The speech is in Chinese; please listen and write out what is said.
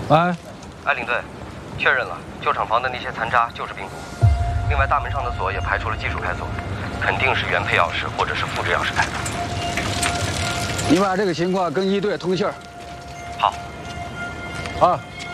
哎， 领队，确认了，旧厂房的那些残渣就是病毒。另外，大门上的锁也排除了技术开锁，肯定是原配钥匙或者是复制钥匙开的。 你把这个情况跟一队通信儿。 好。 啊。